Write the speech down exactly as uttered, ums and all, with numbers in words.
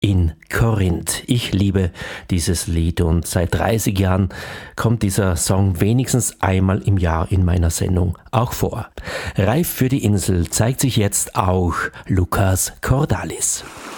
in Korinth. Ich liebe dieses Lied und seit dreißig Jahren kommt dieser Song wenigstens einmal im Jahr in meiner Sendung auch vor. Reif für die Insel zeigt sich jetzt auch Lukas Cordalis.